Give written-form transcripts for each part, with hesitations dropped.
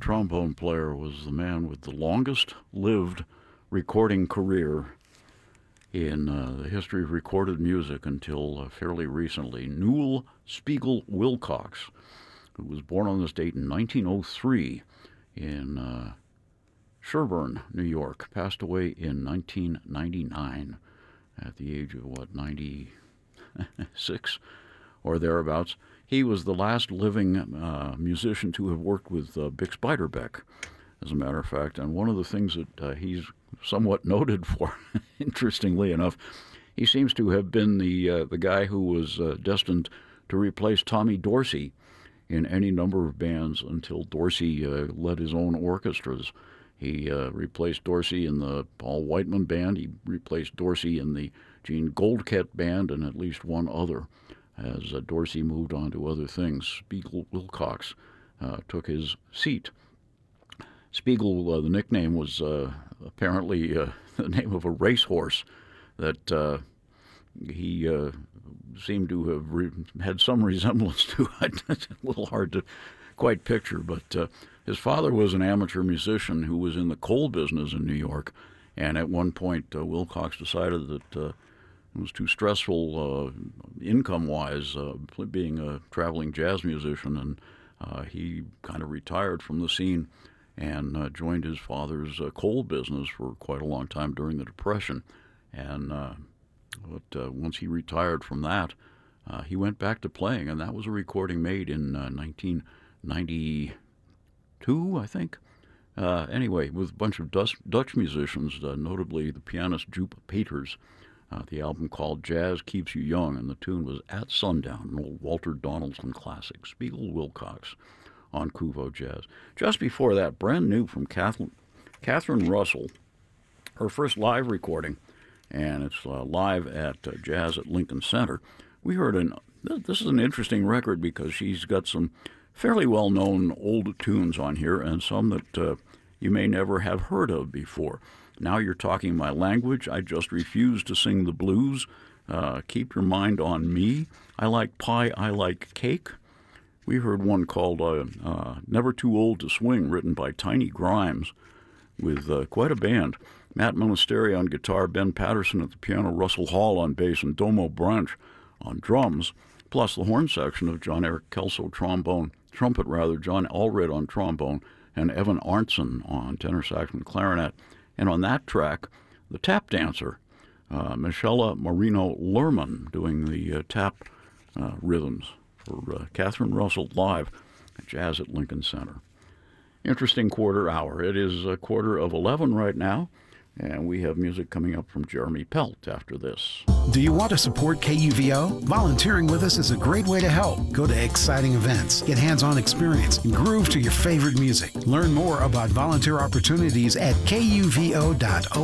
trombone player was the man with the longest-lived recording career in the history of recorded music until fairly recently. Newell Spiegel Wilcox, who was born on this date in 1903 in Sherborn, New York, passed away in 1999 at the age of, 96 or thereabouts. He was the last living musician to have worked with Bix Beiderbecke, as a matter of fact. And one of the things that he's somewhat noted for, interestingly enough, he seems to have been the guy who was destined to replace Tommy Dorsey in any number of bands until Dorsey led his own orchestras. He replaced Dorsey in the Paul Whiteman Band. He replaced Dorsey in the Gene Goldkette Band and at least one other. As Dorsey moved on to other things, Spiegel Wilcox took his seat. Spiegel, the nickname was apparently the name of a racehorse that he seemed to have had some resemblance to. It's a little hard to quite picture, but his father was an amateur musician who was in the coal business in New York, and at one point Wilcox decided that it was too stressful income-wise being a traveling jazz musician, and he kind of retired from the scene and joined his father's coal business for quite a long time during the Depression. And but once he retired from that, he went back to playing, and that was a recording made in 1992, I think. Anyway, with a bunch of Dutch musicians, notably the pianist Joop Peters. The album called Jazz Keeps You Young, and the tune was At Sundown, an old Walter Donaldson classic. Spiegel Wilcox on Kuvo Jazz. Just before that, brand new from Catherine Russell, her first live recording, and it's live at Jazz at Lincoln Center. We heard this is an interesting record because she's got some fairly well-known old tunes on here and some that you may never have heard of before. Now You're Talking My Language, I Just Refuse to Sing the Blues, Keep Your Mind on Me, I Like Pie, I Like Cake. We heard one called Never Too Old to Swing, written by Tiny Grimes, with quite a band. Matt Monasteri on guitar, Ben Patterson at the piano, Russell Hall on bass, and Domo Branch on drums, plus the horn section of John Eric Kelso trumpet, John Allred on trombone, and Evan Arntzen on tenor sax and clarinet. And on that track, the tap dancer, Michelle Marino Lerman, doing the tap rhythms for Catherine Russell live at Jazz at Lincoln Center. Interesting quarter hour. It is a quarter of 11 right now, and we have music coming up from Jeremy Pelt after this. Do you want to support KUVO? Volunteering with us is a great way to help. Go to exciting events, get hands-on experience, and groove to your favorite music. Learn more about volunteer opportunities at kuvo.org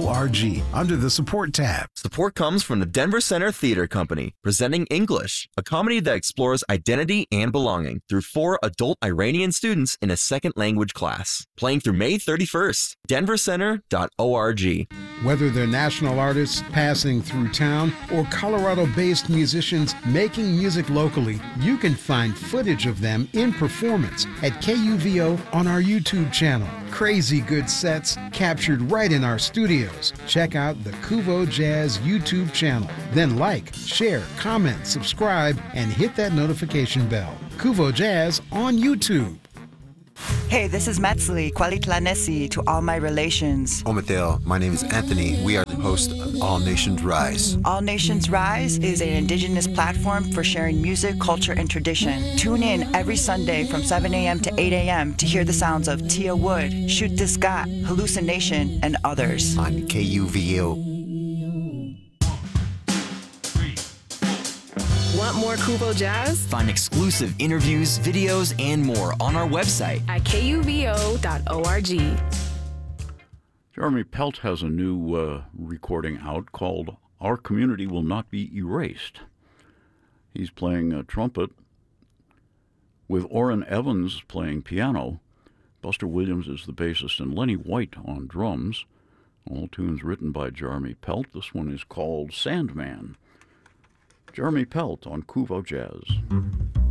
under the Support tab. Support comes from the Denver Center Theater Company, presenting English, a comedy that explores identity and belonging through 4 adult Iranian students in a second language class. Playing through May 31st. denvercenter.org. Whether they're national artists passing through town or Colorado-based musicians making music locally, you can find footage of them in performance at KUVO on our YouTube channel. Crazy good sets captured right in our studios. Check out the Kuvo Jazz YouTube channel. Then like, share, comment, subscribe, and hit that notification bell. Kuvo Jazz on YouTube. Hey, this is Matsuli, Kwalitlanesi to all my relations. Omathel, my name is Anthony. We are the host of All Nations Rise. All Nations Rise is an indigenous platform for sharing music, culture, and tradition. Tune in every Sunday from 7 a.m. to 8 a.m. to hear the sounds of Tia Wood, Shoot This Got, Hallucination, and others. On KUVO. Want more Kuvo Jazz? Find exclusive interviews, videos, and more on our website at kuvo.org. Jeremy Pelt has a new recording out called Our Community Will Not Be Erased. He's playing trumpet with Orrin Evans playing piano. Buster Williams is the bassist and Lenny White on drums. All tunes written by Jeremy Pelt. This one is called Sandman. Jeremy Pelt on Kuvo Jazz.